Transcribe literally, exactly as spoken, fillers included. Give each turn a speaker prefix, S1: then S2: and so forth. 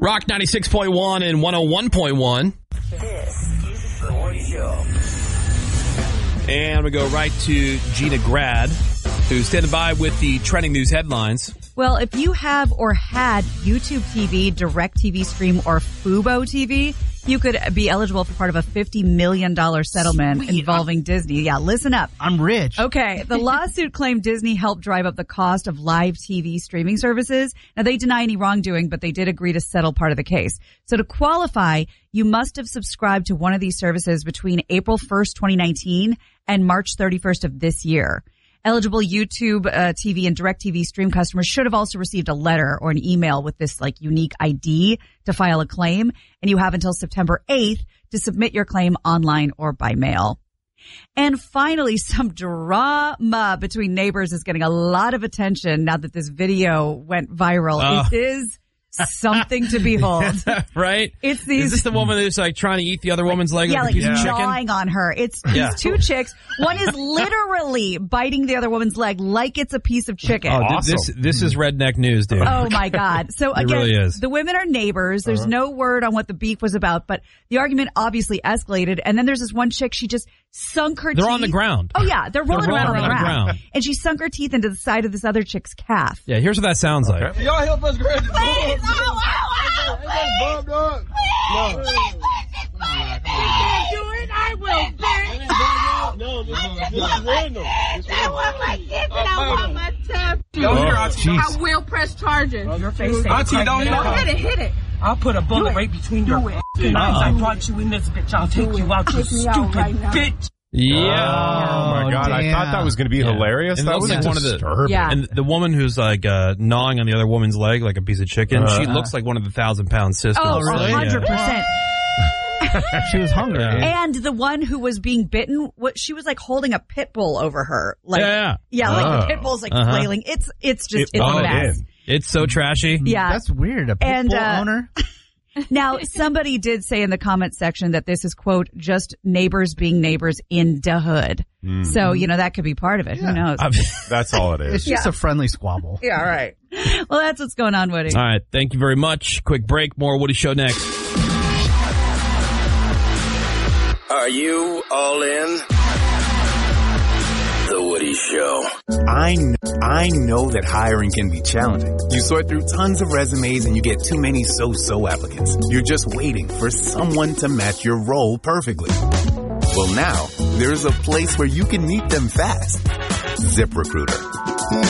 S1: Rock ninety-six point one and one oh one point one.
S2: This is The Woody Show.
S1: And we go right to Gina Grad, who's standing by with the trending news headlines.
S3: Well, if you have or had YouTube T V, DirecTV Stream, or Fubo T V, you could be eligible for part of a fifty million dollars settlement Sweet. involving Disney. Yeah, listen up.
S4: I'm rich.
S3: Okay, the lawsuit claimed Disney helped drive up the cost of live T V streaming services. Now, they deny any wrongdoing, but they did agree to settle part of the case. So to qualify, you must have subscribed to one of these services between April first, twenty nineteen and March thirty-first of this year. Eligible YouTube uh, T V and DirecTV Stream customers should have also received a letter or an email with this like unique I D to file a claim. And you have until September eighth to submit your claim online or by mail. And finally, some drama between neighbors is getting a lot of attention now that this video went viral.
S1: Oh.
S3: It is something to behold.
S1: Right?
S3: It's these.
S1: Is this the woman who's like trying to eat the other woman's leg
S3: Yeah,
S1: like
S3: like
S1: a piece of chicken?
S3: gnawing on her. It's
S1: Yeah.
S3: these two chicks. One is literally biting the other woman's leg like it's a piece of chicken.
S1: Oh,
S3: Oh,
S1: th- this this is redneck news, dude.
S3: my God. So
S1: It
S3: again,
S1: really is.
S3: the women are neighbors. There's
S1: Uh-huh.
S3: no word on what the beef was about, but the argument obviously escalated. And then there's this one chick, she just sunk her
S1: They're
S3: teeth.
S1: on the ground.
S3: Oh yeah, they're rolling,
S1: They're rolling
S3: around on the
S1: around
S3: ground.
S1: the ground.
S3: And she sunk her teeth into the side of this other chick's calf.
S1: Yeah, here's what that sounds like.
S5: Y'all help us grab the
S3: Please,
S5: dog.
S3: oh, oh, oh,
S5: Bum dog. No.
S6: can't do it, I will, bitch.
S5: No, this is random. This is
S6: I want my
S5: random.
S6: dick and I want my tap.
S5: Don't hear Auntie.
S6: I will press charges.
S7: Your face ain't
S5: Auntie, don't
S6: Go
S5: hear.
S6: hit it, hit it.
S7: I'll put a bullet right between your f***ing eyes. I brought you in this bitch. I'll take you out, you
S6: Take me out
S7: stupid
S6: right now.
S7: bitch.
S1: Yeah.
S8: Oh, my God. I thought that was going to be
S1: Yeah.
S8: hilarious.
S1: And
S8: that
S1: it
S8: was
S1: looks like one of the-
S8: disturbing.
S3: Yeah.
S1: And the woman who's like uh, gnawing on the other woman's leg like a piece of chicken,
S8: Uh-huh.
S1: she looks like one of the thousand pound sisters.
S3: Oh,
S4: really?
S3: one hundred percent.
S4: She was hungry.
S1: Yeah.
S3: And the one who was being bitten, what she was like holding a pit bull over her. Like,
S1: Yeah,
S3: yeah, like the
S8: Oh.
S3: pit bull's like
S1: Uh-huh.
S3: flailing. It's it's just
S8: It
S3: it's a
S8: bought
S3: mess.
S8: in.
S1: It's so trashy.
S3: Yeah.
S4: That's weird. A pit
S3: And,
S4: bull
S3: uh,
S4: owner?
S3: Now, somebody did say in the comments section that this is, quote, just neighbors being neighbors in the hood. So, you know, that could be part of it. Who knows?
S1: I'm-
S8: That's all it
S4: It's
S8: is.
S4: just a friendly squabble.
S3: Yeah, all right. Well, that's what's going on, Woody.
S1: All right. Thank you very much. Quick break. More Woody Show next.
S2: Are you all in? The Woody Show.
S9: I kn- I know that hiring can be challenging. You sort through tons of resumes and you get too many so-so applicants. You're just waiting for someone to match your role perfectly. Well, now there's a place where you can meet them fast. ZipRecruiter.